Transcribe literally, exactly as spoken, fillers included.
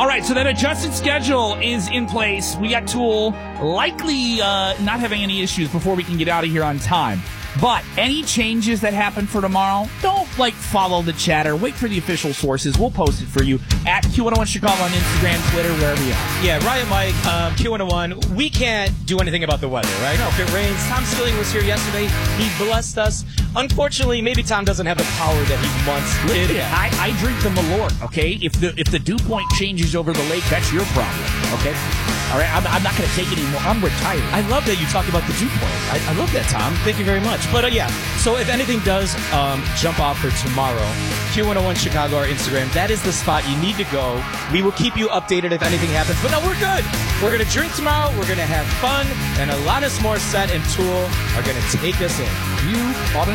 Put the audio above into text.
All right, so that adjusted schedule is in place. We got Tool likely uh, not having any issues before we can get out of here on time. But any changes that happen for tomorrow, don't, like, follow the chatter. Wait for the official sources. We'll post it for you at Q one oh one Chicago on Instagram, Twitter, wherever you are. Yeah, Ryan Mike, um, Q one oh one, we can't do anything about the weather, right? No. If it rains, Tom Skilling was here yesterday. He blessed us. Unfortunately, maybe Tom doesn't have the power that he once did. Yeah, I, I drink the Malort, okay? If the if the dew point changes over the lake, that's your problem, okay? All right, I'm, I'm not going to take it anymore. I'm retired. I love that you talked about the dew point. I, I love that, Tom. Thank you very much. But, uh, yeah, so if anything does um, jump off for tomorrow, Q one oh one Chicago, our Instagram, that is the spot you need to go. We will keep you updated if anything happens. But, no, we're good. We're going to drink tomorrow. We're going to have fun. And Alanis Morissette and Tool are going to take us in. You ought to